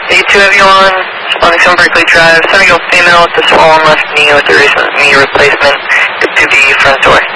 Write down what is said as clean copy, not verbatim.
A2 everyone, responding from Berkeley Drive, sending a female with the swollen left knee with a recent knee replacement to the front door.